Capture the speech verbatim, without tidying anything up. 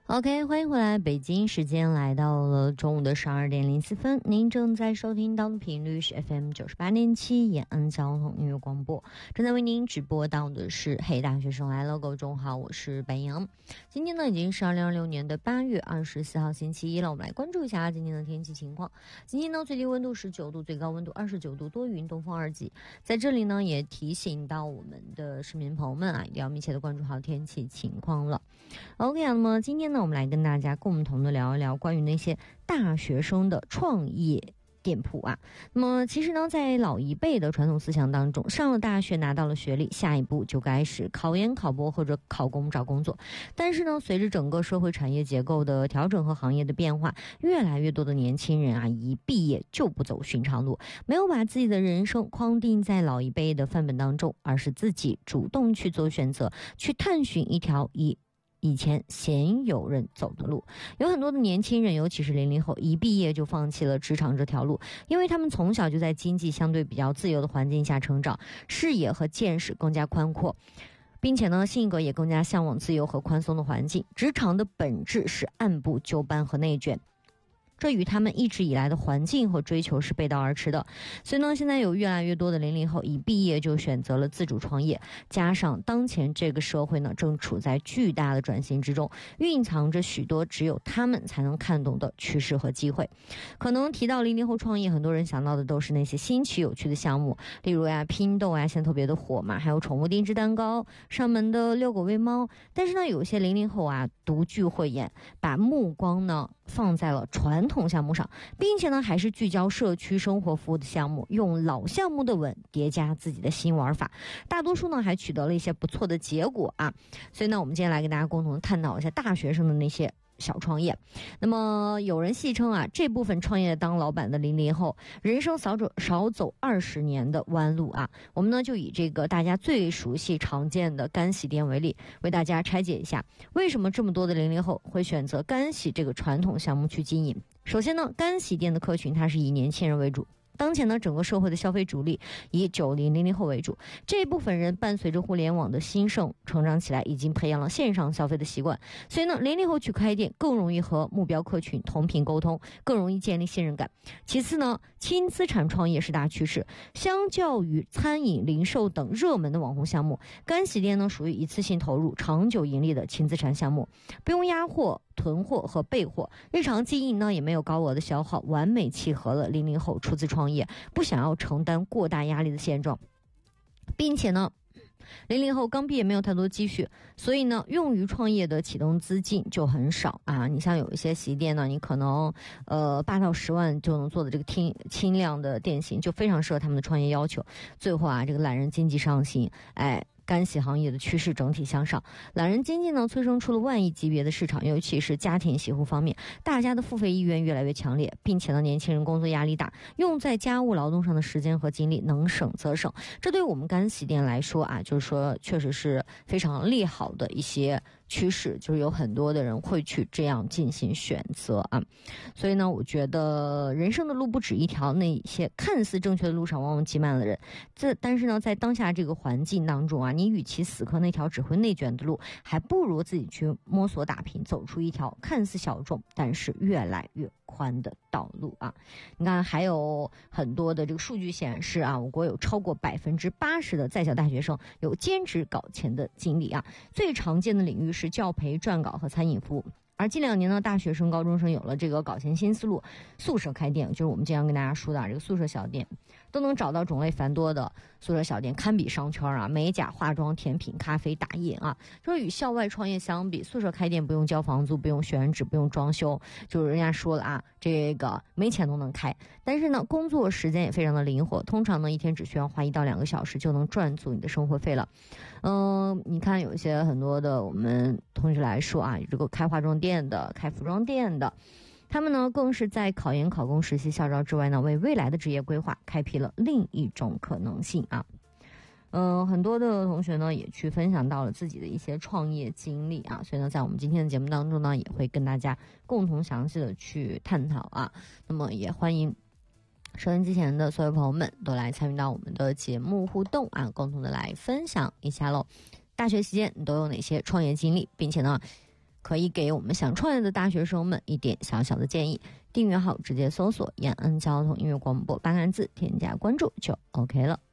OK， 欢迎回来，北京时间来到了中午的十二点零四分，您正在收听到的频率是 F M 九十八点七延安交通音乐广播，正在为您直播到的是嘿大学生来了，各位中午好，我是白杨。今天呢已经是二零二六年的八月二十四号星期一了，我们来关注一下今天的天气情况。今天呢最低温度十九度，最高温度二十九度，多云，东风二级。在这里呢也提醒到我们的市民朋友们啊，一定要密切的关注好天气情况了。OK， 那么今天呢我们来跟大家共同的聊一聊关于那些大学生的创业店铺啊。那么其实呢在老一辈的传统思想当中，上了大学拿到了学历，下一步就该是考研考博或者考公找工作。但是呢随着整个社会产业结构的调整和行业的变化，越来越多的年轻人啊一毕业就不走寻常路，没有把自己的人生框定在老一辈的范本当中，而是自己主动去做选择，去探寻一条以以前鲜有人走的路。有很多的年轻人，尤其是零零后，一毕业就放弃了职场这条路，因为他们从小就在经济相对比较自由的环境下成长，视野和见识更加宽阔，并且呢性格也更加向往自由和宽松的环境。职场的本质是按部就班和内卷，这与他们一直以来的环境和追求是背道而驰的。所以呢现在有越来越多的零零后一毕业就选择了自主创业，加上当前这个社会呢正处在巨大的转型之中，蕴藏着许多只有他们才能看懂的趋势和机会。可能提到零零后创业，很多人想到的都是那些新奇有趣的项目，例如呀拼豆呀现在特别的火嘛，还有宠物定制蛋糕，上门的遛狗喂猫。但是呢有些零零后啊独具慧眼，把目光呢放在了传统项目上，并且呢还是聚焦社区生活服务的项目，用老项目的稳叠加自己的新玩法，大多数呢还取得了一些不错的结果啊。所以呢我们今天来跟大家共同探讨一下大学生的那些小创业。那么有人戏称啊，这部分创业当老板的零零后，人生少走少走二十年的弯路啊。我们呢就以这个大家最熟悉常见的干洗店为例，为大家拆解一下为什么这么多的零零后会选择干洗这个传统项目去经营。首先呢，干洗店的客群它是以年轻人为主，当前呢整个社会的消费主力以九零零零后为主，这一部分人伴随着互联网的兴盛成长起来，已经培养了线上消费的习惯，所以呢零零后去开店更容易和目标客群同频沟通，更容易建立信任感。其次呢，轻资产创业是大趋势，相较于餐饮零售等热门的网红项目，干洗店呢属于一次性投入长久盈利的轻资产项目，不用压货囤货和备货，日常经营呢也没有高额的消耗，完美契合了零零后初次创业不想要承担过大压力的现状。并且呢零零后刚毕业没有太多积蓄，所以呢用于创业的启动资金就很少啊。你像有一些洗衣店呢，你可能呃八到十万就能做的这个轻轻量的店型，就非常适合他们的创业要求。最后啊这个懒人经济上行，哎干洗行业的趋势整体向上，懒人经济呢催生出了万亿级别的市场，尤其是家庭洗护方面，大家的付费意愿越来越强烈，并且呢年轻人工作压力大，用在家务劳动上的时间和精力能省则省，这对我们干洗店来说啊，就是说确实是非常利好的一些趋势，就是有很多的人会去这样进行选择啊。所以呢我觉得人生的路不止一条，那些看似正确的路上往往挤满了人，这但是呢在当下这个环境当中啊，你与其死磕那条只会内卷的路，还不如自己去摸索打拼，走出一条看似小众但是越来越宽的道路啊。你看还有很多的这个数据显示啊，我国有超过百分之八十的在校大学生有兼职搞钱的经历啊。最常见的领域是教培、撰稿和餐饮服务。而近两年呢，大学生、高中生有了这个搞钱新思路，宿舍开店，就是我们经常跟大家说的这个宿舍小店，都能找到种类繁多的宿舍小店，堪比商圈啊，美甲、化妆、甜品、咖啡、打印啊。就是与校外创业相比，宿舍开店不用交房租，不用选址，不用装修，就是人家说了啊，这个没钱都能开。但是呢，工作时间也非常的灵活，通常呢一天只需要花一到两个小时就能赚足你的生活费了。嗯，你看有一些很多的我们同学来说啊，这个开化妆店的、开服装店的，他们呢更是在考研、考公、实习、校招之外呢，为未来的职业规划开辟了另一种可能性啊。嗯、呃，很多的同学呢也去分享到了自己的一些创业经历啊，所以呢，在我们今天的节目当中呢，也会跟大家共同详细的去探讨啊。那么也欢迎收音机前的所有朋友们都来参与到我们的节目互动啊，共同的来分享一下喽。大学期间你都有哪些创业经历，并且呢可以给我们想创业的大学生们一点小小的建议。订阅号直接搜索延安交通音乐广播八个字，添加关注就 OK 了。